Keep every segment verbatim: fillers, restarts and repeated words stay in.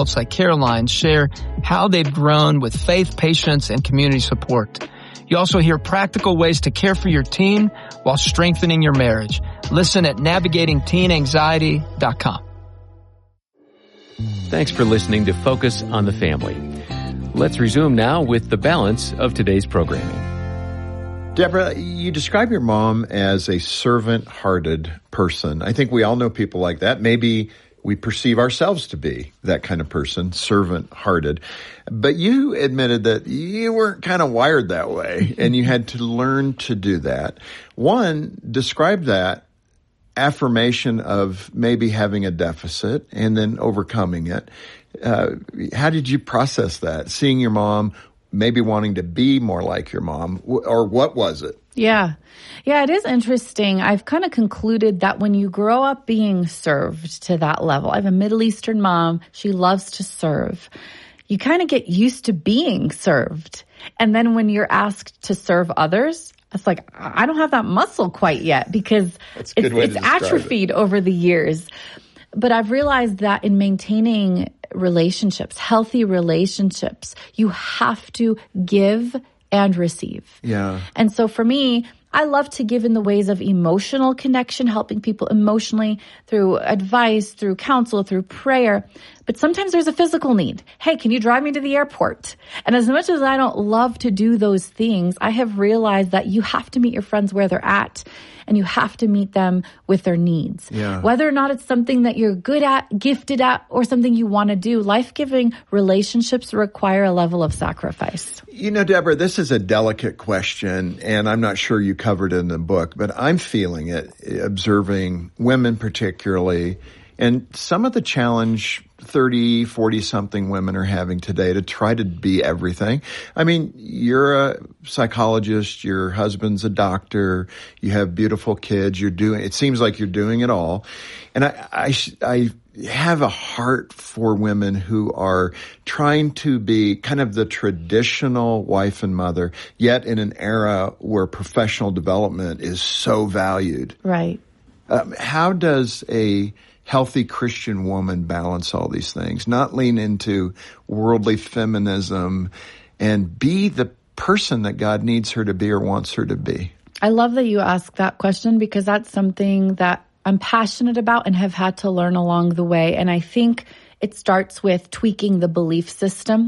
adults like Caroline share how they've grown with faith, patience, and community support. You also hear practical ways to care for your teen while strengthening your marriage. Listen at navigating teen anxiety dot com. Thanks for listening to Focus on the Family. Let's resume now with the balance of today's programming. Deborah, you describe your mom as a servant-hearted person. I think we all know people like that. Maybe we perceive ourselves to be that kind of person, servant-hearted. But you admitted that you weren't kind of wired that way, and you had to learn to do that. One, describe that affirmation of maybe having a deficit and then overcoming it. Uh, how did you process that, seeing your mom maybe wanting to be more like your mom, or what was it? Yeah. Yeah, it is interesting. I've kind of concluded that when you grow up being served to that level, I have a Middle Eastern mom. She loves to serve. You kind of get used to being served. And then when you're asked to serve others, it's like, I don't have that muscle quite yet because it's, it's atrophied it. over the years. But I've realized that in maintaining relationships, healthy relationships, you have to give and receive. Yeah. And so for me, I love to give in the ways of emotional connection, helping people emotionally through advice, through counsel, through prayer. But sometimes there's a physical need. Hey, can you drive me to the airport? And as much as I don't love to do those things, I have realized that you have to meet your friends where they're at, and you have to meet them with their needs. Yeah. Whether or not it's something that you're good at, gifted at, or something you want to do, life-giving relationships require a level of sacrifice. You know, Deborah, this is a delicate question, and I'm not sure you covered it in the book, but I'm feeling it, observing women particularly, and some of the challenge thirty, forty-something women are having today to try to be everything. I mean, you're a psychologist, your husband's a doctor, you have beautiful kids, you're doing, it seems like you're doing it all. And I, I, I have a heart for women who are trying to be kind of the traditional wife and mother, yet in an era where professional development is so valued. Right. Um, how does a healthy Christian woman balance all these things, not lean into worldly feminism, and be the person that God needs her to be or wants her to be? I love that you ask that question because that's something that I'm passionate about and have had to learn along the way. And I think it starts with tweaking the belief system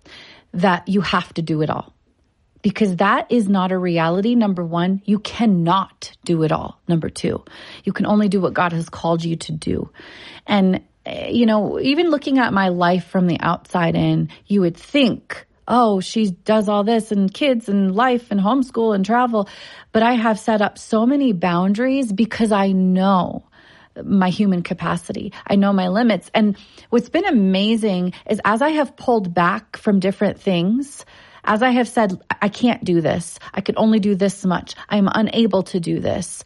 that you have to do it all. Because that is not a reality, number one. You cannot do it all, number two. You can only do what God has called you to do. And, you know, even looking at my life from the outside in, you would think, oh, she does all this and kids and life and homeschool and travel. But I have set up so many boundaries because I know my human capacity. I know my limits. And what's been amazing is as I have pulled back from different things, as I have said, I can't do this. I can only do this much. I am unable to do this.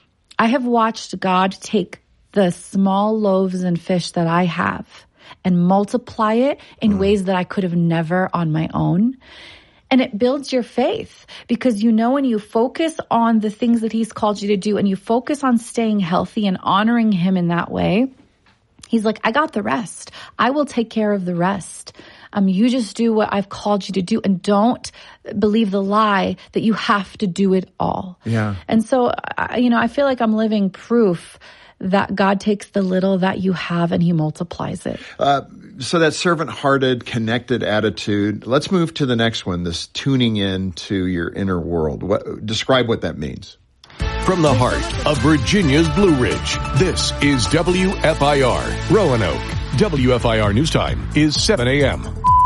I have watched God take the small loaves and fish that I have and multiply it in mm. ways that I could have never on my own. And it builds your faith because you know when you focus on the things that He's called you to do and you focus on staying healthy and honoring Him in that way, He's like, I got the rest. I will take care of the rest. Um, you just do what I've called you to do and don't believe the lie that you have to do it all. Yeah. And so, I, you know, I feel like I'm living proof that God takes the little that you have and He multiplies it. Uh, so that servant-hearted, connected attitude. Let's move to the next one, this tuning in to your inner world. What, describe what that means. From the heart of Virginia's Blue Ridge, this is W F I R, Roanoke. W F I R News Time is seven a.m.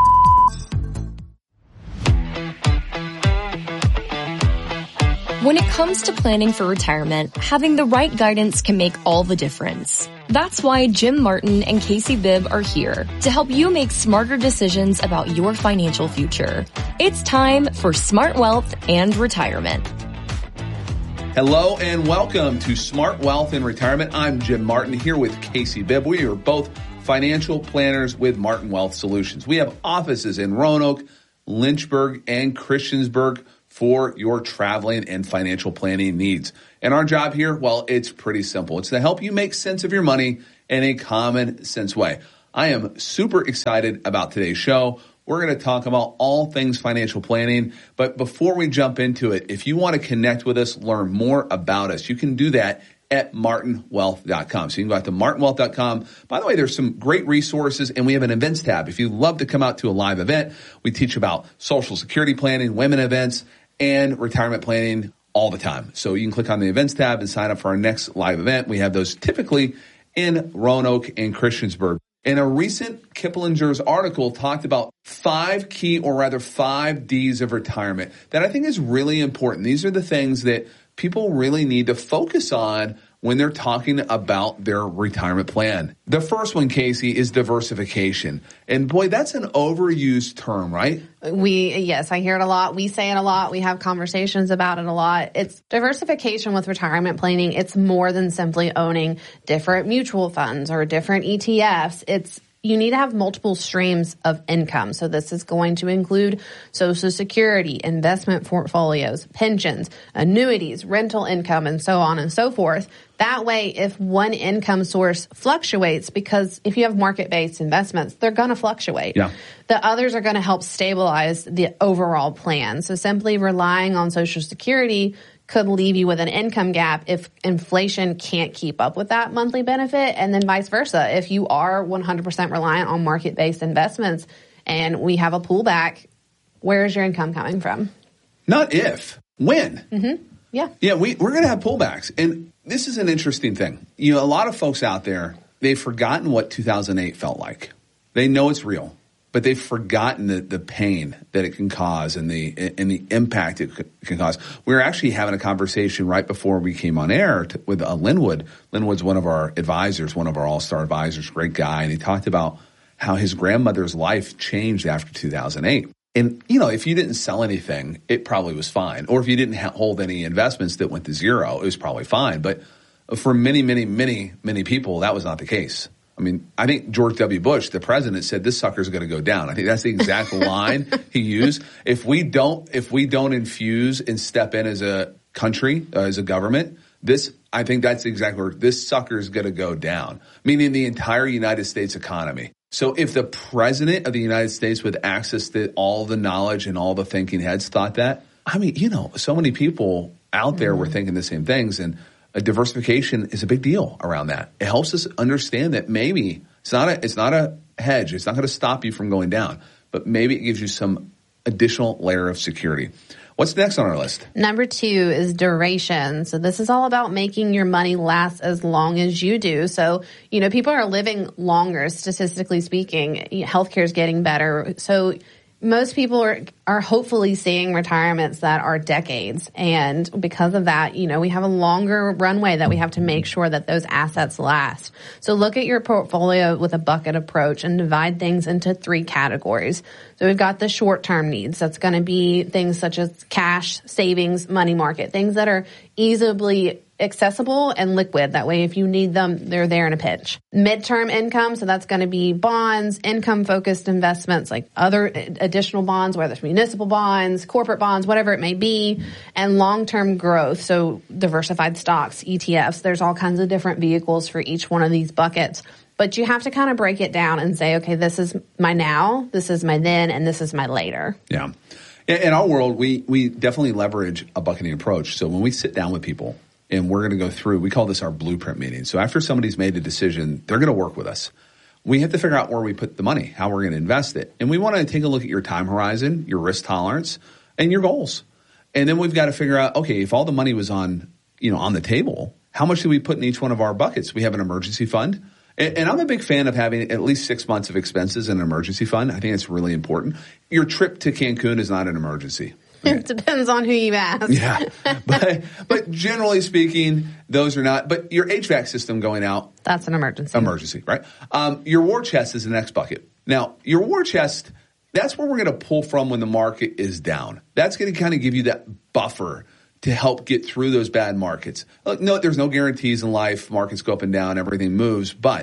When it comes to planning for retirement, having the right guidance can make all the difference. That's why Jim Martin and Casey Bibb are here to help you make smarter decisions about your financial future. It's time for Smart Wealth and Retirement. Hello and welcome to Smart Wealth and Retirement. I'm Jim Martin here with Casey Bibb. We are both financial planners with Martin Wealth Solutions. We have offices in Roanoke, Lynchburg, and Christiansburg for your traveling and financial planning needs. And our job here, well, it's pretty simple. It's to help you make sense of your money in a common sense way. I am super excited about today's show. We're going to talk about all things financial planning. But before we jump into it, if you want to connect with us, learn more about us, you can do that at martin wealth dot com. So you can go out to martin wealth dot com. By the way, there's some great resources, and we have an events tab. If you'd love to come out to a live event, we teach about Social Security planning, women events, and retirement planning all the time. So you can click on the events tab and sign up for our next live event. We have those typically in Roanoke and Christiansburg. And a recent Kiplinger's article talked about five key, or rather five D's of retirement that I think is really important. These are the things that people really need to focus on when they're talking about their retirement plan. The first one, Casey, is diversification. And boy, that's an overused term, right? We, yes, I hear it a lot. We say it a lot. We have conversations about it a lot. It's diversification with retirement planning. It's more than simply owning different mutual funds or different E T Fs. It's You need to have multiple streams of income. So this is going to include Social Security, investment portfolios, pensions, annuities, rental income, and so on and so forth. That way, if one income source fluctuates, because if you have market-based investments, they're going to fluctuate. Yeah. The others are going to help stabilize the overall plan. So simply relying on Social Security could leave you with an income gap if inflation can't keep up with that monthly benefit, and then vice versa. If you are one hundred percent reliant on market-based investments and we have a pullback, where is your income coming from? Not if, when. Mm-hmm. Yeah. Yeah, we, we're going to have pullbacks. And this is an interesting thing. You know, a lot of folks out there, they've forgotten what two thousand eight felt like. They know it's real, but they've forgotten the, the pain that it can cause and the and the impact it can cause. We were actually having a conversation right before we came on air to, with uh, Linwood. Linwood's one of our advisors, one of our all-star advisors, great guy, and he talked about how his grandmother's life changed after two thousand eight. And, you know, if you didn't sell anything, it probably was fine. Or if you didn't ha- hold any investments that went to zero, it was probably fine. But for many, many, many, many people, that was not the case. I mean, I think George W. Bush, the president, said this sucker's going to go down. I think that's the exact line he used. If we don't, if we don't infuse and step in as a country, uh, as a government, this, I think that's exactly where this sucker's going to go down, meaning the entire United States economy. So if the president of the United States with access to all the knowledge and all the thinking heads thought that, I mean, you know, so many people out there mm-hmm. were thinking the same things, and a diversification is a big deal around that. It helps us understand that maybe it's not a, it's not a hedge. It's not going to stop you from going down, but maybe it gives you some additional layer of security. What's next on our list? Number two is duration. So this is all about making your money last as long as you do. So, you know, people are living longer, statistically speaking. Healthcare is getting better. So most people are, are hopefully seeing retirements that are decades. And because of that, you know, we have a longer runway that we have to make sure that those assets last. So look at your portfolio with a bucket approach and divide things into three categories. So we've got the short-term needs. That's going to be things such as cash, savings, money market, things that are easily accessible and liquid. That way, if you need them, they're there in a pinch. Midterm income, so that's going to be bonds, income-focused investments like other additional bonds, whether it's municipal bonds, corporate bonds, whatever it may be, and long-term growth, so diversified stocks, E T Fs. There's all kinds of different vehicles for each one of these buckets. But you have to kind of break it down and say, okay, this is my now, this is my then, and this is my later. Yeah. In our world, we, we definitely leverage a bucketing approach. So when we sit down with people, and we're going to go through, we call this our blueprint meeting. So after somebody's made a decision, they're going to work with us. We have to figure out where we put the money, how we're going to invest it. And we want to take a look at your time horizon, your risk tolerance, and your goals. And then we've got to figure out, okay, if all the money was on, you know, on the table, how much do we put in each one of our buckets? We have an emergency fund. And, and I'm a big fan of having at least six months of expenses in an emergency fund. I think it's really important. Your trip to Cancun is not an emergency. Okay. It depends on who you ask. Yeah. But, but generally speaking, those are not. But your H V A C system going out. That's an emergency. Emergency, right? Um, your war chest is the next bucket. Now, your war chest, that's where we're going to pull from when the market is down. That's going to kind of give you that buffer to help get through those bad markets. Look, no, there's no guarantees in life. Markets go up and down. Everything moves. But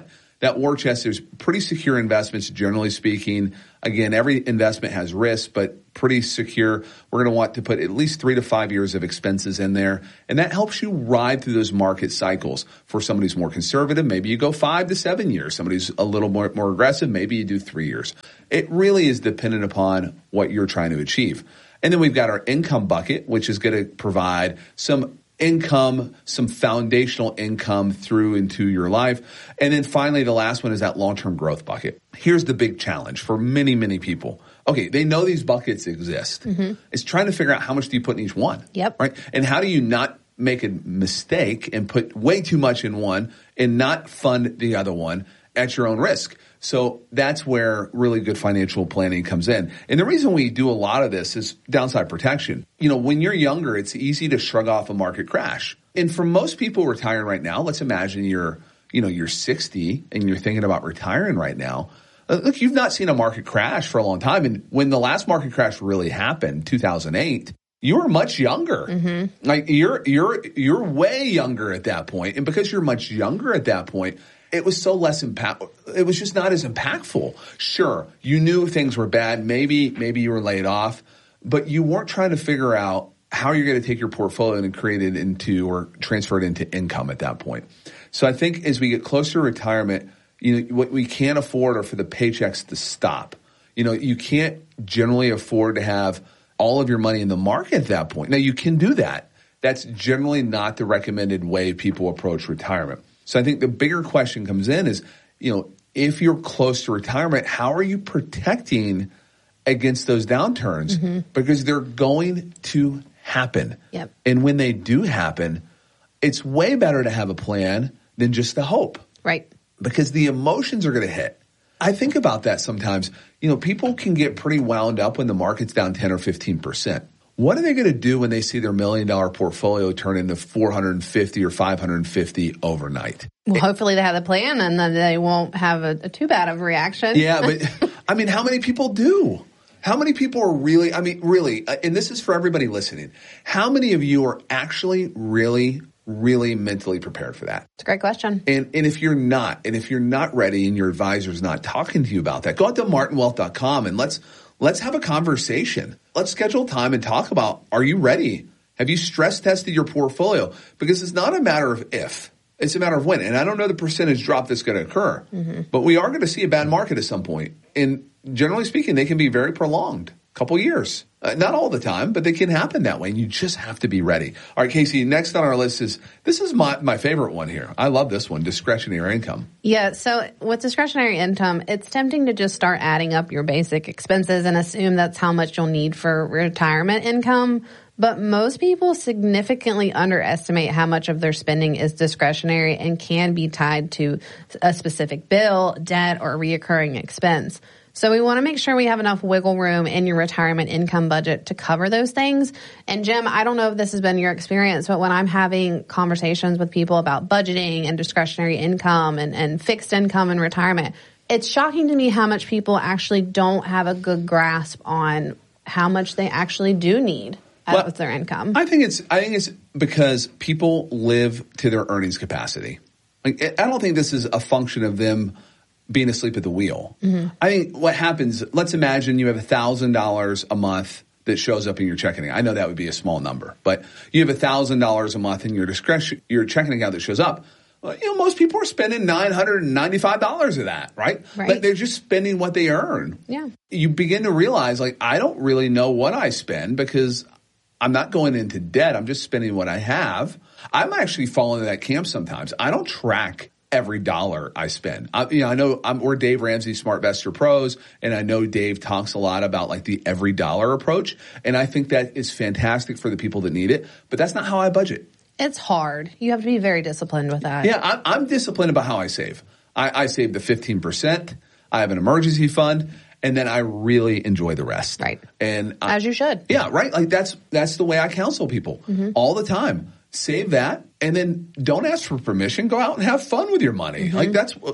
That war chest is pretty secure investments, generally speaking. Again, every investment has risk, but pretty secure. We're going to want to put at least three to five years of expenses in there. And that helps you ride through those market cycles. For somebody who's more conservative, maybe you go five to seven years. Somebody who's a little more, more aggressive, maybe you do three years. It really is dependent upon what you're trying to achieve. And then we've got our income bucket, which is going to provide some income, some foundational income through into your life. And then finally, the last one is that long-term growth bucket. Here's the big challenge for many, many people. Okay, they know these buckets exist. Mm-hmm. It's trying to figure out how much do you put in each one. Yep. Right? And how do you not make a mistake and put way too much in one and not fund the other one at your own risk? So that's where really good financial planning comes in. And the reason we do a lot of this is downside protection. You know, when you're younger, it's easy to shrug off a market crash. And for most people retiring right now, let's imagine you're, you know, you're sixty and you're thinking about retiring right now. Look, you've not seen a market crash for a long time. And when the last market crash really happened, two thousand eight, you were much younger. Mm-hmm. Like you're, you're, you're way younger at that point. And because you're much younger at that point, it was so less impact. It was just not as impactful. Sure, you knew things were bad. Maybe, maybe you were laid off, but you weren't trying to figure out how you're going to take your portfolio and create it into or transfer it into income at that point. So I think as we get closer to retirement, you know, what we can't afford are for the paychecks to stop. You know, you can't generally afford to have all of your money in the market at that point. Now you can do that. That's generally not the recommended way people approach retirement. So I think the bigger question comes in is, you know, if you're close to retirement, how are you protecting against those downturns? Mm-hmm. Because they're going to happen. Yep. And when they do happen, it's way better to have a plan than just the hope. Right. Because the emotions are going to hit. I think about that sometimes. You know, people can get pretty wound up when the market's down ten or fifteen percent. What are they going to do when they see their million dollar portfolio turn into four hundred fifty or five hundred fifty overnight? Well, hopefully they have a plan and then they won't have a, a too bad of a reaction. Yeah, but I mean, how many people do? How many people are really, I mean, really, and this is for everybody listening, how many of you are actually really, really mentally prepared for that? It's a great question. And and if you're not, and if you're not ready and your advisor's not talking to you about that, go out to martin wealth dot com and let's Let's have a conversation. Let's schedule time and talk about, are you ready? Have you stress tested your portfolio? Because it's not a matter of if, it's a matter of when. And I don't know the percentage drop that's going to occur, mm-hmm. but we are going to see a bad market at some point. And generally speaking, they can be very prolonged, a couple years. Uh, not all the time, but they can happen that way. And you just have to be ready. All right, Casey, next on our list is, this is my, my favorite one here. I love this one, discretionary income. Yeah, so with discretionary income, it's tempting to just start adding up your basic expenses and assume that's how much you'll need for retirement income. But most people significantly underestimate how much of their spending is discretionary and can be tied to a specific bill, debt, or reoccurring expense. So we want to make sure we have enough wiggle room in your retirement income budget to cover those things. And Jim, I don't know if this has been your experience, but when I'm having conversations with people about budgeting and discretionary income and, and fixed income and retirement, it's shocking to me how much people actually don't have a good grasp on how much they actually do need well, with their income. I think it's I think it's because people live to their earnings capacity. Like, I don't think this is a function of them being asleep at the wheel. Mm-hmm. I think what happens, let's imagine you have one thousand dollars a month that shows up in your checking account. I know that would be a small number, but you have one thousand dollars a month in your discretion, your checking account that shows up. Well, you know, most people are spending nine hundred ninety-five dollars of that, right? Right. But they're just spending what they earn. Yeah. You begin to realize, like, I don't really know what I spend because I'm not going into debt. I'm just spending what I have. I'm actually falling into that camp sometimes. I don't track every dollar I spend. I, you know, I know I'm, we're Dave Ramsey, SmartVestor Pros, and I know Dave talks a lot about like the every dollar approach, and I think that is fantastic for the people that need it, but that's not how I budget. It's hard. You have to be very disciplined with that. Yeah, I'm, I'm disciplined about how I save. I, I save the fifteen percent. I have an emergency fund, and then I really enjoy the rest. Right. And I, As you should. Yeah, right. Like that's that's the way I counsel people mm-hmm. all the time. Save that, and then don't ask for permission. Go out and have fun with your money. Mm-hmm. Like that's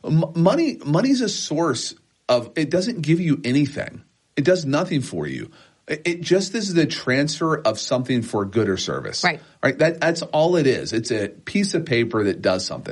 money. Money's a source of. It doesn't give you anything. It does nothing for you. It, it just is the transfer of something for good or service. Right. Right. That that's all it is. It's a piece of paper that does something.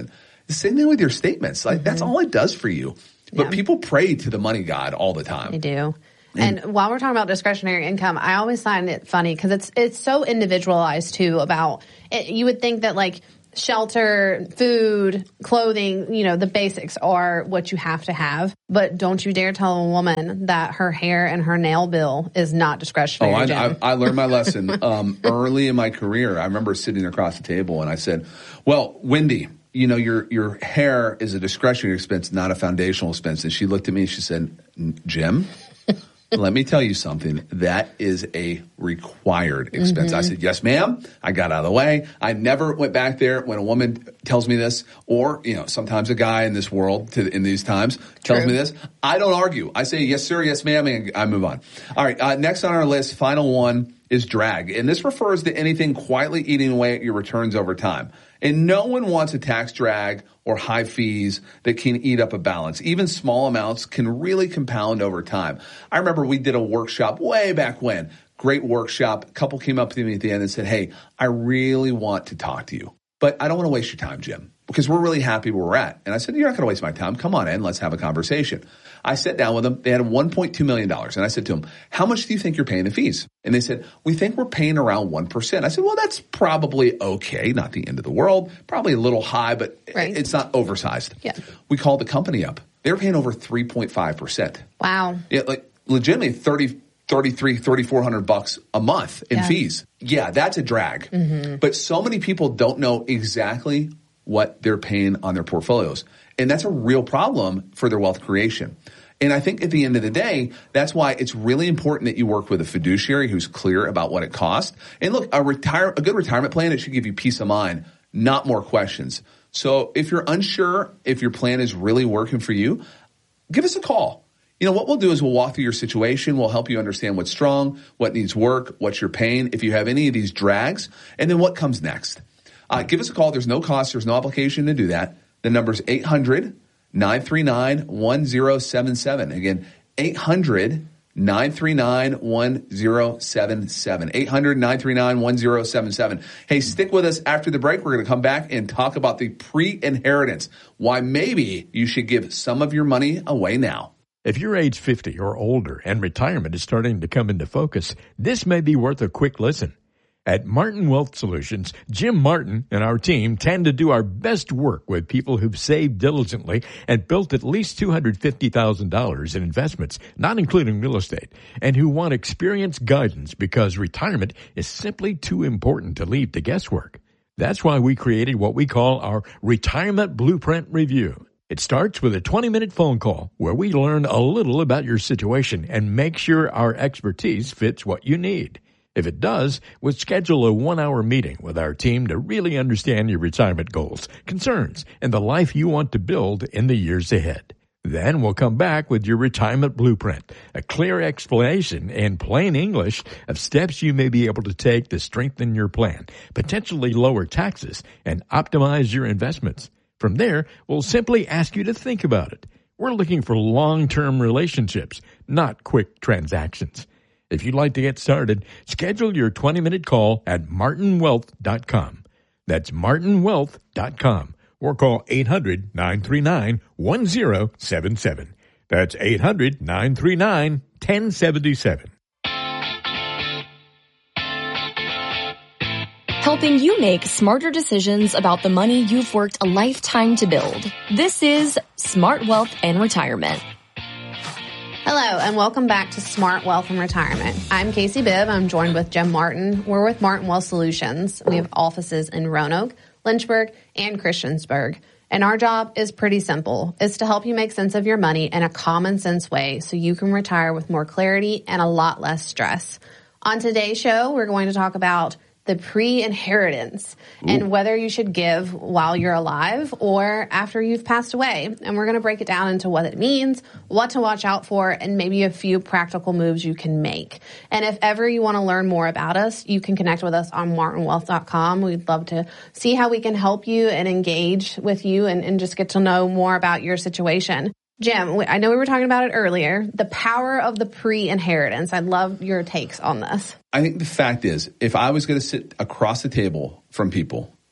The same thing with your statements. Like, mm-hmm. that's all it does for you. But yeah. people pray to the money god all the time. They do. And, and while we're talking about discretionary income, I always find it funny because it's it's so individualized too. About it, you would think that like shelter, food, clothing, you know, the basics are what you have to have. But don't you dare tell a woman that her hair and her nail bill is not discretionary. Oh, I, I, I learned my lesson um, early in my career. I remember sitting across the table and I said, "Well, Wendy, you know, your your hair is a discretionary expense, not a foundational expense." And she looked at me and she said, "Jim, let me tell you something. That is a required expense." Mm-hmm. I said, "Yes, ma'am." I got out of the way. I never went back there when a woman tells me this, or, you know, sometimes a guy in this world to, in these times tells True. me this. I don't argue. I say, "Yes, sir. Yes, ma'am." And I move on. All right. Uh, next on our list, final one is drag. And this refers to anything quietly eating away at your returns over time. And no one wants a tax drag or high fees that can eat up a balance. Even small amounts can really compound over time. I remember we did a workshop way back when. Great workshop. A couple came up to me at the end and said, "Hey, I really want to talk to you, but I don't want to waste your time, Jim, because we're really happy where we're at." And I said, "You're not going to waste my time. Come on in. Let's have a conversation." I sat down with them. They had one point two million dollars. And I said to them, "How much do you think you're paying the fees?" And they said, "We think we're paying around one percent. I said, "Well, that's probably okay. Not the end of the world. Probably a little high, but right. it's not oversized." Yeah. We called the company up. They were paying over three point five percent. Wow. Yeah, like legitimately thirty, thirty-three, thirty-four hundred bucks a month in yeah. fees. Yeah, that's a drag. Mm-hmm. But so many people don't know exactly what they're paying on their portfolios. And that's a real problem for their wealth creation. And I think at the end of the day, that's why it's really important that you work with a fiduciary who's clear about what it costs. And look, a retire, a good retirement plan, it should give you peace of mind, not more questions. So if you're unsure if your plan is really working for you, give us a call. You know, what we'll do is we'll walk through your situation. We'll help you understand what's strong, what needs work, what you're paying, if you have any of these drags, and then what comes next. Uh, give us a call. There's no cost. There's no obligation to do that. The number's eight hundred, nine three nine, one zero seven seven. Again, eight hundred, nine three nine, one zero seven seven. eight hundred, nine three nine, one zero seven seven. Hey, stick with us after the break. We're going to come back and talk about the pre-inheritance, why maybe you should give some of your money away now. If you're age fifty or older and retirement is starting to come into focus, this may be worth a quick listen. At Martin Wealth Solutions, Jim Martin and our team tend to do our best work with people who've saved diligently and built at least two hundred fifty thousand dollars in investments, not including real estate, and who want experienced guidance because retirement is simply too important to leave to guesswork. That's why we created what we call our Retirement Blueprint Review. It starts with a twenty-minute phone call where we learn a little about your situation and make sure our expertise fits what you need. If it does, we'll schedule a one-hour meeting with our team to really understand your retirement goals, concerns, and the life you want to build in the years ahead. Then we'll come back with your retirement blueprint, a clear explanation in plain English of steps you may be able to take to strengthen your plan, potentially lower taxes, and optimize your investments. From there, we'll simply ask you to think about it. We're looking for long-term relationships, not quick transactions. If you'd like to get started, schedule your twenty-minute call at martin wealth dot com. That's martin wealth dot com. Or call eight hundred, nine three nine, one zero seven seven. That's eight hundred, nine three nine, one zero seven seven. Helping you make smarter decisions about the money you've worked a lifetime to build. This is Smart Wealth and Retirement. Hello, and welcome back to Smart Wealth and Retirement. I'm Casey Bibb. I'm joined with Jim Martin. We're with Martin Wealth Solutions. We have offices in Roanoke, Lynchburg, and Christiansburg. And our job is pretty simple. It's to help you make sense of your money in a common sense way so you can retire with more clarity and a lot less stress. On today's show, we're going to talk about the pre-inheritance Ooh. and whether you should give while you're alive or after you've passed away. And we're going to break it down into what it means, what to watch out for, and maybe a few practical moves you can make. And if ever you want to learn more about us, you can connect with us on martin wealth dot com. We'd love to see how we can help you and engage with you and, and just get to know more about your situation. Jim, I know we were talking about it earlier, the power of the pre-inheritance. I'd love your takes on this. I think the fact is, if I was going to sit across the table from people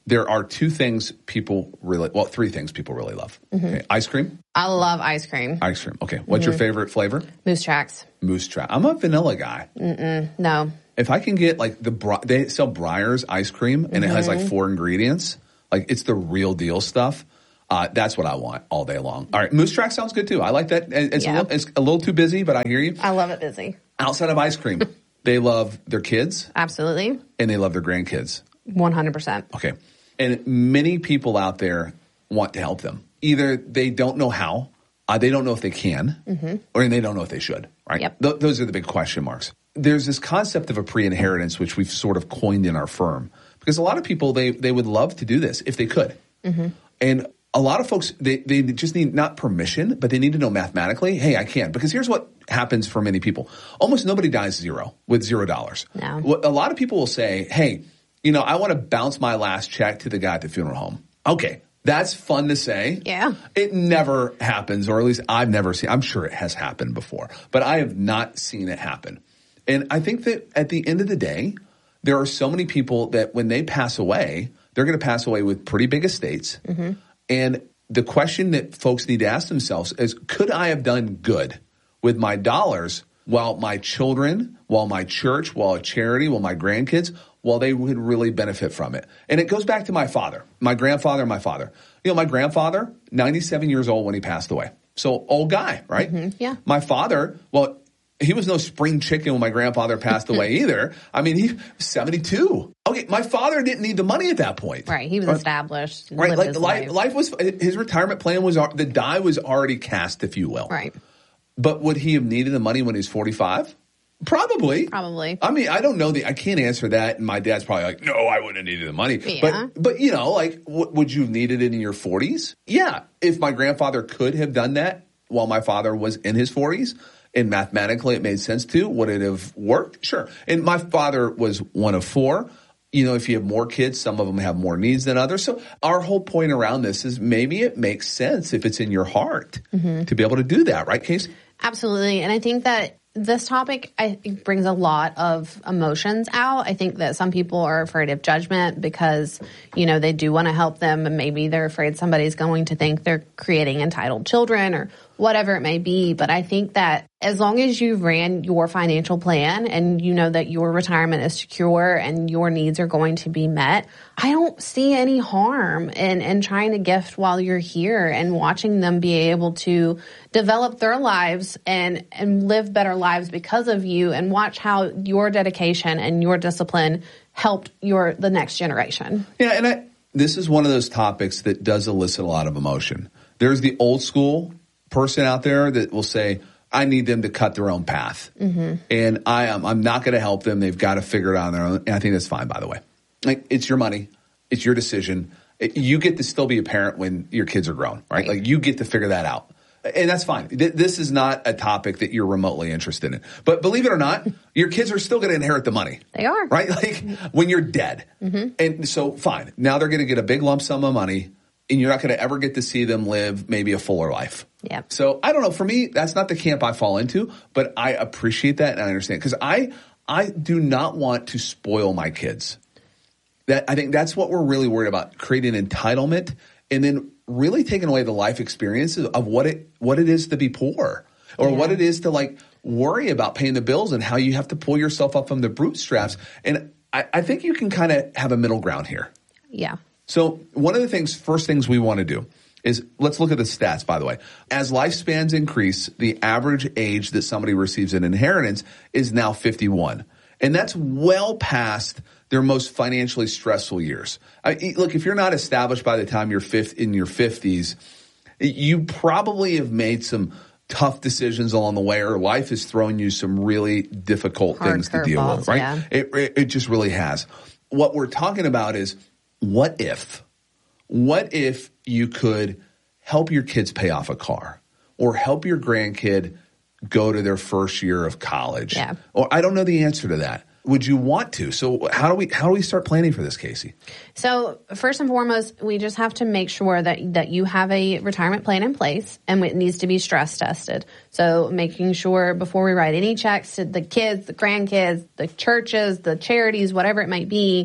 there are two things people really, well, three things people really love. Mm-hmm. Okay, ice cream. I love ice cream. Ice cream. Okay. What's Mm-hmm. your favorite flavor? Moose Tracks. Moose Track. I'm a vanilla guy. Mm-mm, no. If I can get like the, Bri- they sell Breyer's ice cream and mm-hmm. it has like four ingredients. Like it's the real deal stuff. Uh, that's what I want all day long. All right. Moose Track sounds good too. I like that. It's, yeah. a, little, it's a little too busy, but I hear you. I love it busy. Outside of ice cream, they love their kids. Absolutely. And they love their grandkids. one hundred percent. Okay. And many people out there want to help them. Either they don't know how, uh, they don't know if they can, mm-hmm. or they don't know if they should, right? Yep. Th- those are the big question marks. There's this concept of a pre-inheritance, which we've sort of coined in our firm. Because a lot of people, they, they would love to do this if they could. Mm-hmm. And a lot of folks, they, they just need not permission, but they need to know mathematically, hey, I can. Because here's what happens for many people. Almost nobody dies zero with zero dollars. No. A lot of people will say, hey, you know, I want to bounce my last check to the guy at the funeral home. Okay. That's fun to say. Yeah. It never happens, or at least I've never seen, I'm sure it has happened before, but I have not seen it happen. And I think that at the end of the day, there are so many people that when they pass away, they're going to pass away with pretty big estates. Mm-hmm. And the question that folks need to ask themselves is, could I have done good with my dollars while my children, while my church, while a charity, while my grandkids, while they would really benefit from it? And it goes back to my father, my grandfather, and my father. You know, my grandfather, ninety-seven years old when he passed away. So old guy, right? Mm-hmm. Yeah. My father, well, he was no spring chicken when my grandfather passed away either. I mean, he was seventy-two. Okay, my father didn't need the money at that point. Right, he was right. established. Right, lived like his life, life. life was, his retirement plan was, the die was already cast, if you will. Right. But would he have needed the money when he was forty-five? Probably. Probably. I mean, I don't know the, I can't answer that. And my dad's probably like, no, I wouldn't have needed the money. Yeah. But, but you know, like, w- would you have needed it in your forties? Yeah. If my grandfather could have done that while my father was in his forties, and mathematically it made sense to, would it have worked? Sure. And my father was one of four. You know, if you have more kids, some of them have more needs than others. So our whole point around this is maybe it makes sense if it's in your heart mm-hmm. to be able to do that. Right, Casey? Absolutely. And I think that this topic, I think, brings a lot of emotions out. I think that some people are afraid of judgment because, you know, they do want to help them and maybe they're afraid somebody's going to think they're creating entitled children or whatever it may be. But I think that as long as you ran your financial plan and you know that your retirement is secure and your needs are going to be met, I don't see any harm in, in trying to gift while you're here and watching them be able to develop their lives and, and live better lives because of you, and watch how your dedication and your discipline helped your the next generation. Yeah, and I, this is one of those topics that does elicit a lot of emotion. There's the old school person out there that will say, I need them to cut their own path. Mm-hmm. And I am, I'm not going to help them. They've got to figure it out on their own. And I think that's fine, by the way. Like, it's your money. It's your decision. It, you get to still be a parent when your kids are grown, right? Like, you get to figure that out. And that's fine. This is not a topic that you're remotely interested in. But believe it or not, your kids are still going to inherit the money. They are. Right? Like, when you're dead. Mm-hmm. And so, fine. Now they're going to get a big lump sum of money, and you're not going to ever get to see them live maybe a fuller life. Yeah. So, I don't know. For me, that's not the camp I fall into, but I appreciate that and I understand. Because I, I do not want to spoil my kids. That I think that's what we're really worried about, creating entitlement and then really taking away the life experiences of what it what it is to be poor, or yeah. what it is to like worry about paying the bills and how you have to pull yourself up from the bootstraps. And I, I think you can kind of have a middle ground here. Yeah. So one of the things, first things we want to do is, let's look at the stats, by the way. As lifespans increase, the average age that somebody receives an inheritance is now fifty-one. And that's well past their most financially stressful years. I, look, if you're not established by the time you're fifth, in your fifties, you probably have made some tough decisions along the way, or life has thrown you some really difficult Hard things to deal balls, with, right? Yeah. It, it, it just really has. What we're talking about is, what if? What if you could help your kids pay off a car, or help your grandkid go to their first year of college? Yeah. Or I don't know the answer to that. Would you want to? So how do we how do we start planning for this, Casey? So first and foremost, we just have to make sure that that you have a retirement plan in place, and it needs to be stress tested. So making sure before we write any checks to the kids, the grandkids, the churches, the charities, whatever it might be,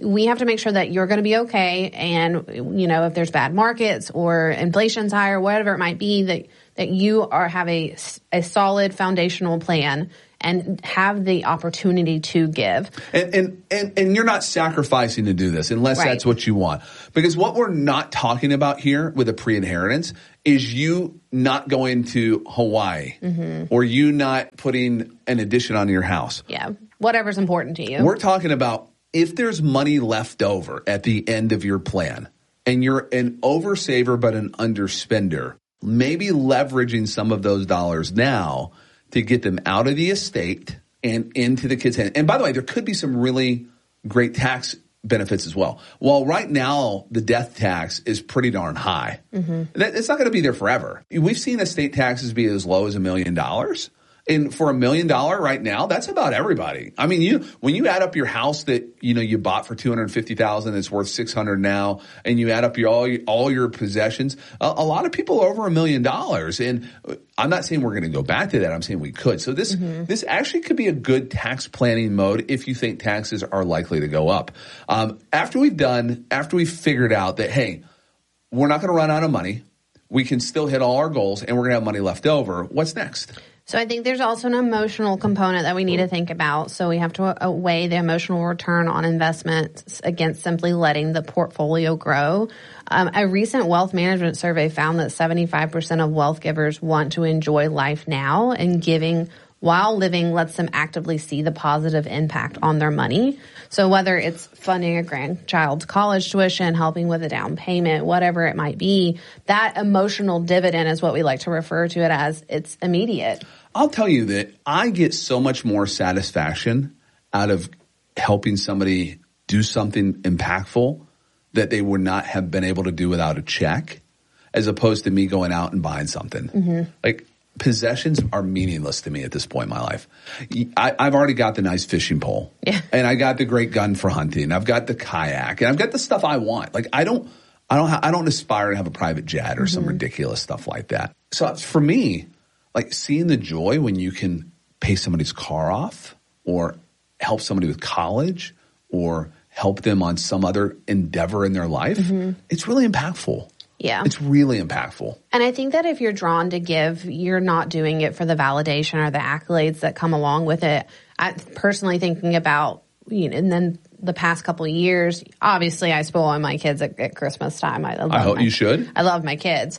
we have to make sure that you're going to be okay. And, you know, if there's bad markets or inflation's higher, whatever it might be, that, that you are have a, a solid foundational plan and have the opportunity to give. And and and, and you're not sacrificing to do this unless right. that's what you want. Because what we're not talking about here with a pre-inheritance is you not going to Hawaii mm-hmm. or you not putting an addition on your house. Yeah, whatever's important to you. We're talking about if there's money left over at the end of your plan and you're an oversaver but an underspender, maybe leveraging some of those dollars now to get them out of the estate and into the kids' hand. And by the way, there could be some really great tax benefits as well. Well, right now, the death tax is pretty darn high. Mm-hmm. It's not going to be there forever. We've seen estate taxes be as low as a million dollars. And for a million dollar right now, that's about everybody. I mean, you when you add up your house that you know you bought for two hundred fifty thousand, it's worth six hundred now, and you add up your all your, all your possessions, a, a lot of people are over a million dollars. And I'm not saying we're going to go back to that. I'm saying we could. So this mm-hmm. this actually could be a good tax planning mode if you think taxes are likely to go up. Um, after we've done, after we've figured out that hey, we're not going to run out of money, we can still hit all our goals, and we're going to have money left over. What's next? So I think there's also an emotional component that we need to think about. So we have to uh, weigh the emotional return on investments against simply letting the portfolio grow. Um, a recent wealth management survey found that seventy-five percent of wealth givers want to enjoy life now, and giving while living lets them actively see the positive impact on their money. So whether it's funding a grandchild's college tuition, helping with a down payment, whatever it might be, that emotional dividend is what we like to refer to it as. It's immediate. I'll tell you that I get so much more satisfaction out of helping somebody do something impactful that they would not have been able to do without a check, as opposed to me going out and buying something. Mm-hmm. Like, possessions are meaningless to me at this point in my life. I, I've already got the nice fishing pole, yeah. and I got the great gun for hunting. I've got the kayak, and I've got the stuff I want. Like I don't, I don't, ha- I don't aspire to have a private jet or mm-hmm. some ridiculous stuff like that. So for me, like seeing the joy when you can pay somebody's car off, or help somebody with college, or help them on some other endeavor in their life, mm-hmm. it's really impactful. Yeah. It's really impactful. And I think that if you're drawn to give, you're not doing it for the validation or the accolades that come along with it. I personally thinking about, you know, and then the past couple of years, obviously I spoil my kids at, at Christmas time. I, love I hope my, you should. I love my kids.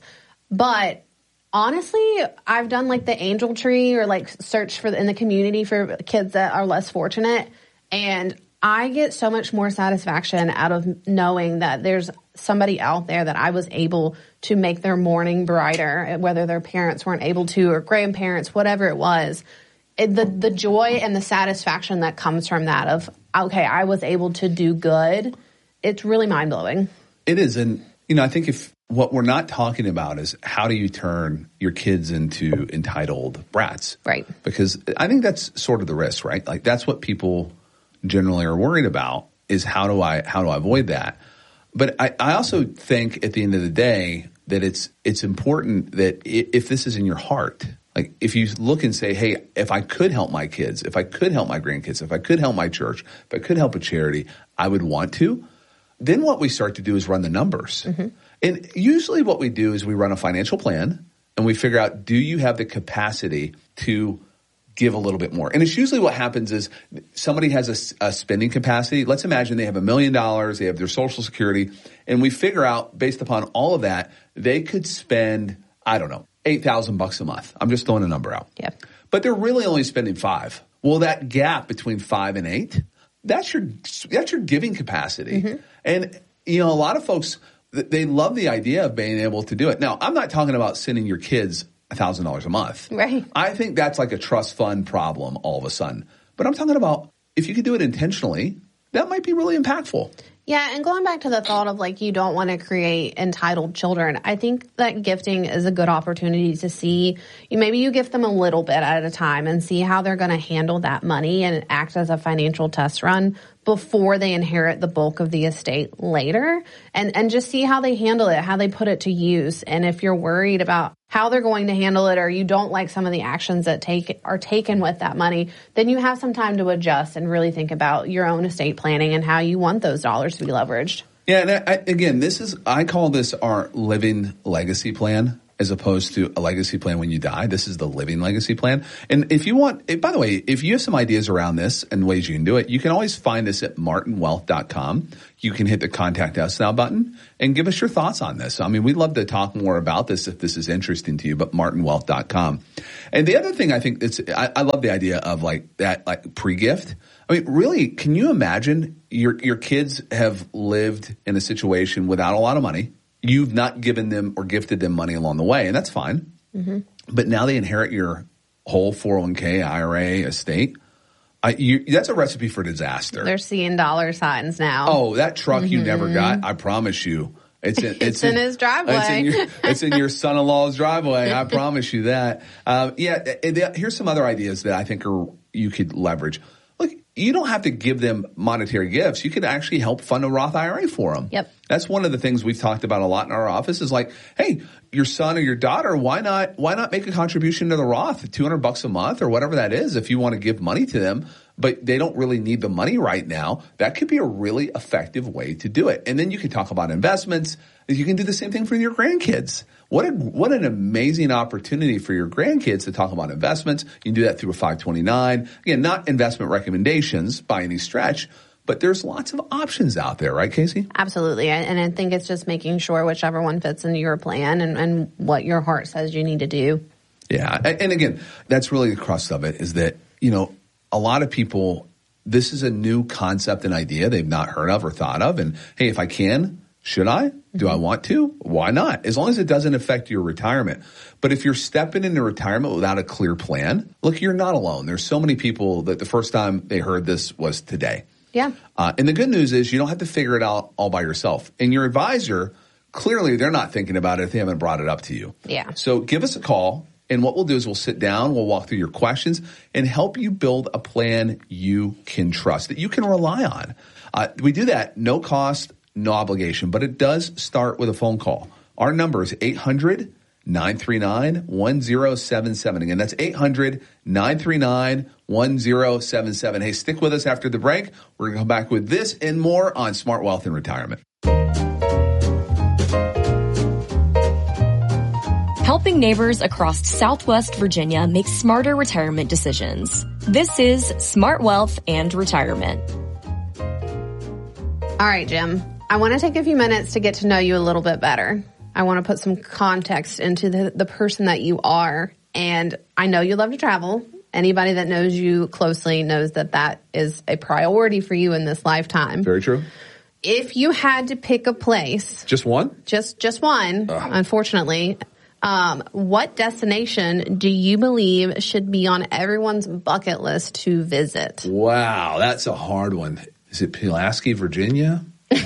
But honestly, I've done like the angel tree or like search for the, in the community for kids that are less fortunate. And I get so much more satisfaction out of knowing that there's somebody out there that I was able to make their morning brighter, whether their parents weren't able to or grandparents, whatever it was. It, the the joy and the satisfaction that comes from that of, okay, I was able to do good, it's really mind-blowing. It is. And, you know, I think if what we're not talking about is how do you turn your kids into entitled brats? Right. Because I think that's sort of the risk, right? Like that's what people generally are worried about is how do I how do I avoid that? But I, I also think at the end of the day that it's it's important that if this is in your heart, like if you look and say, hey, if I could help my kids, if I could help my grandkids, if I could help my church, if I could help a charity, I would want to. Then what we start to do is run the numbers. Mm-hmm. And usually what we do is we run a financial plan and we figure out, do you have the capacity to give a little bit more? And it's usually what happens is somebody has a, a spending capacity. Let's imagine they have a million dollars, they have their Social Security, and we figure out based upon all of that, they could spend, I don't know, eight thousand bucks a month. I'm just throwing a number out. Yep. But they're really only spending five. Well, that gap between five and eight, that's your, that's your giving capacity. Mm-hmm. And, you know, a lot of folks, they love the idea of being able to do it. Now, I'm not talking about sending your kids one thousand dollars a month. Right. I think that's like a trust fund problem all of a sudden. But I'm talking about if you could do it intentionally, that might be really impactful. Yeah, and going back to the thought of like you don't want to create entitled children, I think that gifting is a good opportunity to see, you maybe you gift them a little bit at a time and see how they're going to handle that money and act as a financial test run before they inherit the bulk of the estate later, and, and just see how they handle it, how they put it to use. And if you're worried about how they're going to handle it, or you don't like some of the actions that take are taken with that money, then you have some time to adjust and really think about your own estate planning and how you want those dollars to be leveraged. Yeah, and I, again, this is, I call this our living legacy plan as opposed to a legacy plan when you die. This is the living legacy plan. And if you want, by the way, if you have some ideas around this and ways you can do it, you can always find us at martin wealth dot com. You can hit the Contact Us Now button and give us your thoughts on this. I mean, we'd love to talk more about this if this is interesting to you, but martin wealth dot com. And the other thing I think it's, I, I love the idea of like that, like pre-gift. I mean, really, can you imagine your your kids have lived in a situation without a lot of money? You've not given them or gifted them money along the way, and that's fine. Mm-hmm. But now they inherit your whole four oh one k, I R A, estate. I, you, that's a recipe for disaster. They're seeing dollar signs now. Oh, that truck mm-hmm. you never got, I promise you. It's in, it's, it's in, in his driveway. It's in your, it's in your son-in-law's driveway. I promise you that. Um, yeah, here's some other ideas that I think are you could leverage. Look, you don't have to give them monetary gifts. You could actually help fund a Roth I R A for them. Yep. That's one of the things we've talked about a lot in our office is like, hey, your son or your daughter, why not, why not make a contribution to the Roth, two hundred bucks a month or whatever that is if you want to give money to them, but they don't really need the money right now. That could be a really effective way to do it. And then you can talk about investments. You can do the same thing for your grandkids. What a, what an amazing opportunity for your grandkids to talk about investments. You can do that through a five twenty-nine. Again, not investment recommendations by any stretch, but there's lots of options out there, right, Casey? Absolutely. And I think it's just making sure whichever one fits into your plan and, and what your heart says you need to do. Yeah. And again, that's really the crux of it is that, you know, a lot of people, this is a new concept and idea they've not heard of or thought of. And hey, if I can, should I? Do I want to? Why not? As long as it doesn't affect your retirement. But if you're stepping into retirement without a clear plan, look, you're not alone. There's so many people that the first time they heard this was today. Yeah. Uh, and the good news is you don't have to figure it out all by yourself. And your advisor, clearly they're not thinking about it if they haven't brought it up to you. Yeah. So give us a call. And what we'll do is we'll sit down, we'll walk through your questions and help you build a plan you can trust, that you can rely on. Uh, we do that, no cost, no obligation, but it does start with a phone call. Our number is eight hundred, nine three nine, one zero seven seven. Again, that's eight hundred, nine three nine, one zero seven seven. Hey, stick with us after the break. We're going to come back with this and more on Smart Wealth and Retirement. Helping neighbors across Southwest Virginia make smarter retirement decisions. This is Smart Wealth and Retirement. All right, Jim. I want to take a few minutes to get to know you a little bit better. I want to put some context into the, the person that you are. And I know you love to travel. Anybody that knows you closely knows that that is a priority for you in this lifetime. Very true. If you had to pick a place. Just one? Just, just one, Ugh. unfortunately. Um, what destination do you believe should be on everyone's bucket list to visit? Wow, that's a hard one. Is it Pulaski, Virginia?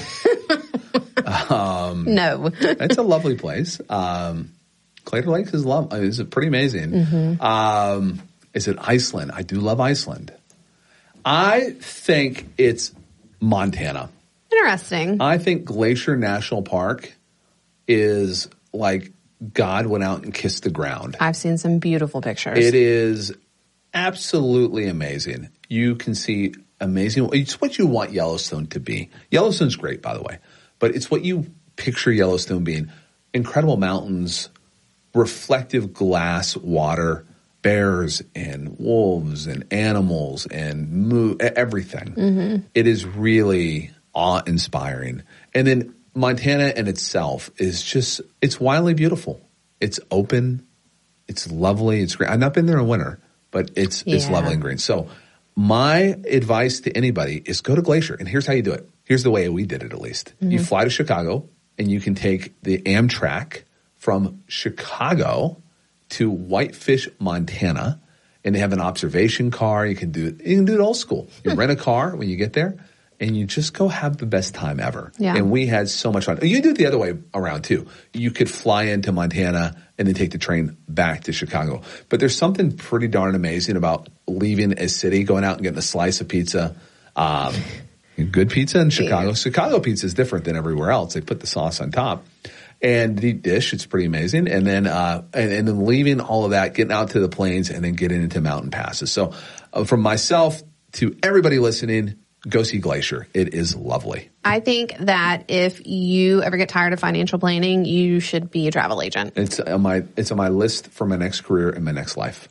um, no. It's a lovely place. Um, Crater Lake is love. Is it pretty amazing? Mm-hmm. Um, is it Iceland? I do love Iceland. I think it's Montana. Interesting. I think Glacier National Park is like God went out and kissed the ground. I've seen some beautiful pictures. It is absolutely amazing. You can see amazing. It's what you want Yellowstone to be. Yellowstone's great, by the way, but it's what you picture Yellowstone being. Incredible mountains, reflective glass water, bears and wolves and animals and moo- everything. Mm-hmm. It is really awe-inspiring. And then Montana in itself is just, it's wildly beautiful. It's open. It's lovely. It's great. I've not been there in winter, but it's yeah. it's lovely and green. So my advice to anybody is go to Glacier. And here's how you do it. Here's the way we did it, at least. Mm-hmm. You fly to Chicago and you can take the Amtrak from Chicago to Whitefish, Montana. And they have an observation car. You can do it. You can do it old school. You rent a car when you get there. And you just go have the best time ever. Yeah. And we had so much fun. You do it the other way around, too. You could fly into Montana and then take the train back to Chicago. But there's something pretty darn amazing about leaving a city, going out and getting a slice of pizza, um, Good pizza in Chicago. Yeah. Chicago pizza is different than everywhere else. They put the sauce on top. And deep dish, it's pretty amazing. And then, uh, and, and then leaving all of that, getting out to the plains, and then getting into mountain passes. So, uh, from myself to everybody listening, go see Glacier. It is lovely. I think that if you ever get tired of financial planning, you should be a travel agent. It's on my, it's on my list for my next career and my next life.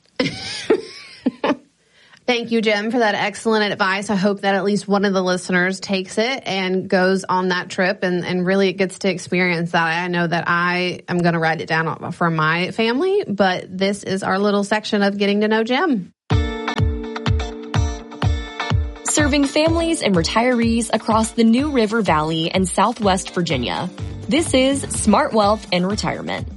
Thank you, Jim, for that excellent advice. I hope that at least one of the listeners takes it and goes on that trip and, and really gets to experience that. I know that I am going to write it down for my family, but this is our little section of getting to know Jim. Serving families and retirees across the New River Valley and Southwest Virginia. This is Smart Wealth and Retirement.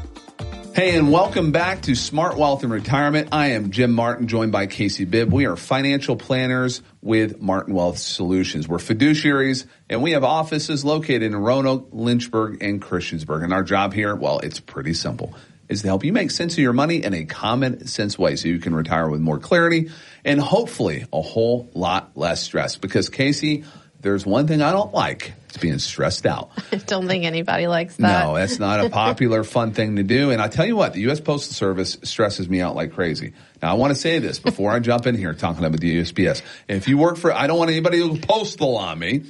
Hey, and welcome back to Smart Wealth and Retirement. I am Jim Martin, joined by Casey Bibb. We are financial planners with Martin Wealth Solutions. We're fiduciaries, and we have offices located in Roanoke, Lynchburg, and Christiansburg. And our job here, well, it's pretty simple. Is to help you make sense of your money in a common sense way so you can retire with more clarity and hopefully a whole lot less stress. Because, Casey, there's one thing I don't like. It's being stressed out. I don't think anybody likes that. No, that's not a popular, fun thing to do. And I tell you what, the U S Postal Service stresses me out like crazy. Now, I want to say this before I jump in here talking about the U S P S. If you work for, I don't want anybody to postal on me.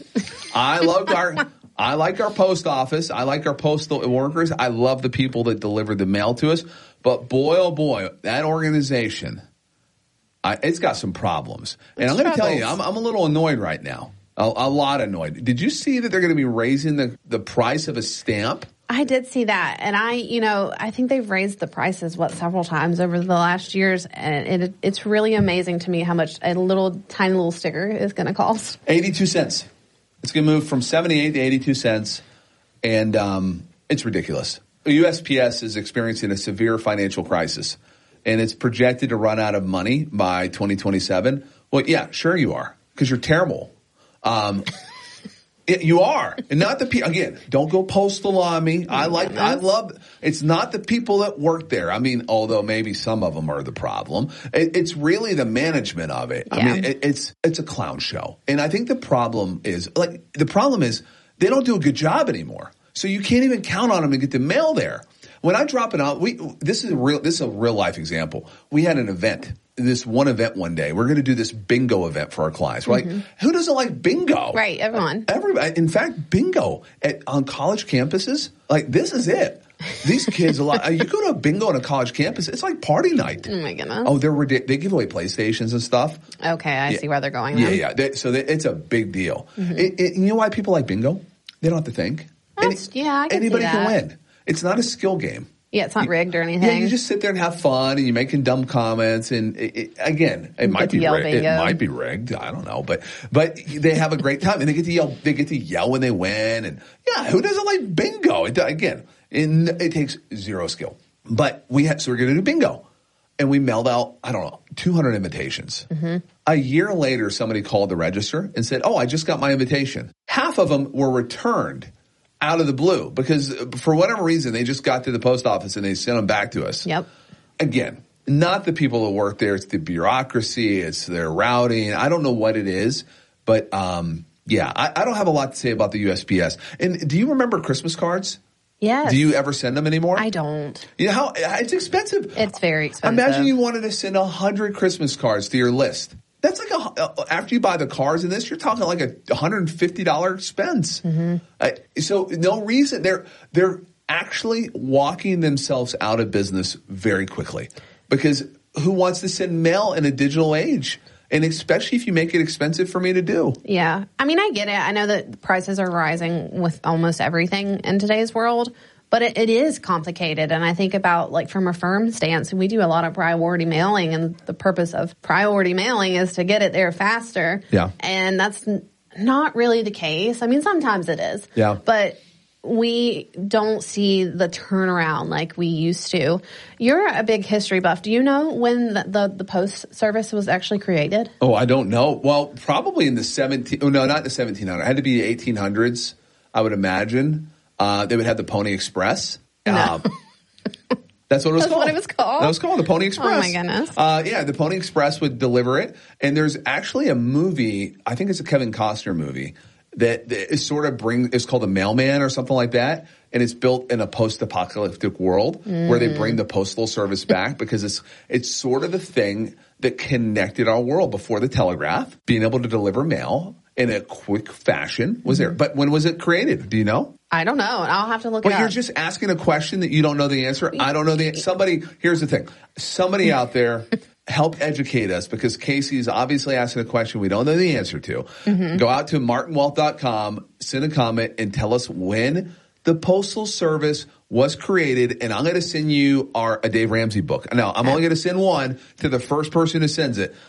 I love our, I like our post office. I like our postal workers. I love the people that deliver the mail to us. But boy, oh boy, that organization, I, it's got some problems. And It's I'm going to tell troubles. you, I'm, I'm a little annoyed right now. A, a lot annoyed. Did you see that they're going to be raising the, the price of a stamp? I did see that. And I, you know, I think they've raised the prices, what, several times over the last years. And it, it's really amazing to me how much a little tiny little sticker is going to cost. eighty-two cents. It's going to move from seventy-eight to eighty-two cents. And um, it's ridiculous. The U S P S is experiencing a severe financial crisis. And it's projected to run out of money by twenty twenty-seven. Well, yeah, sure you are. Because you're terrible. Um, it, you are, and not the people. Again, don't go postal on me. I like, I love. It's not the people that work there. I mean, although maybe some of them are the problem. It, it's really the management of it. I Yeah. mean, it, it's it's a clown show, and I think the problem is like the problem is they don't do a good job anymore. So you can't even count on them to get the mail there. When I drop it out, we this is a real this is a real life example. We had an event. This one event one day. We're going to do this bingo event for our clients. We're Mm-hmm. like, who doesn't like bingo? Right, everyone. Everybody. In fact, bingo at, on college campuses, like this is it. These kids, a lot. You go to a bingo on a college campus, it's like party night. Oh my goodness. Oh, they're ridic- they give away PlayStations and stuff. Okay, I Yeah. see where they're going. Yeah, then. yeah. They, so they, it's a big deal. Mm-hmm. It, it, you know why people like bingo? They don't have to think. That's- yeah, I can see anybody can that. win. It's not a skill game. Yeah, it's not rigged or anything. Yeah, you just sit there and have fun, and you're making dumb comments. And it, it, again, it might to be yell rigged. It bingo. might be rigged. I don't know, but but they have a great time, and they get to yell. They get to yell when they win, and yeah, who doesn't like bingo? It, again, in, it takes zero skill. But we had, so we're going to do bingo, and we mailed out I don't know two hundred invitations. Mm-hmm. A year later, somebody called the register and said, "Oh, I just got my invitation." Half of them were returned out of the blue because for whatever reason, they just got to the post office and they sent them back to us. Yep. Again, not the people that work there. It's the bureaucracy. It's their routing. I don't know what it is, but um, yeah, I, I don't have a lot to say about the U S P S. And do you remember Christmas cards? Yes. Do you ever send them anymore? I don't. You know how it's expensive. It's very expensive. Imagine you wanted to send a hundred Christmas cards to your list. That's like a, after you buy the cars in this, you're talking like a one hundred fifty dollars expense. Mm-hmm. Uh, so no reason they're they're actually walking themselves out of business very quickly because who wants to send mail in a digital age? And especially if you make it expensive for me to do. Yeah. I mean, I get it. I know that prices are rising with almost everything in today's world, but it, it is complicated. And I think about, like, from a firm stance, we do a lot of priority mailing, and the purpose of priority mailing is to get it there faster. Yeah. And that's n- not really the case. I mean, sometimes it is. Yeah. But we don't see the turnaround like we used to. You're a big history buff. Do you know when the, the, the post service was actually created? Oh, I don't know. Well, probably in the seventeen. Oh no, not the seventeen hundreds. It had to be the eighteen hundreds. I would imagine uh, they would have the Pony Express. No. Um, That's what it was That's called. what it was called? That was called the Pony Express. Oh, my goodness. Uh, yeah, the Pony Express would deliver it. And there's actually a movie, I think it's a Kevin Costner movie, that, that is sort of bring, it's called The Mailman or something like that. And it's built in a post-apocalyptic world mm. where they bring the postal service back because it's, it's sort of the thing that connected our world before the telegraph, being able to deliver mail in a quick fashion was there. But when was it created? Do you know? I don't know. I'll have to look But it up. you're just asking a question that you don't know the answer. I don't know the answer. Somebody, here's the thing. Somebody out there help educate us because Casey's obviously asking a question we don't know the answer to. Mm-hmm. Go out to martin wealth dot com, send a comment, and tell us when the Postal Service was created, and I'm going to send you our a Dave Ramsey book. Now, I'm only going to send one to the first person who sends it.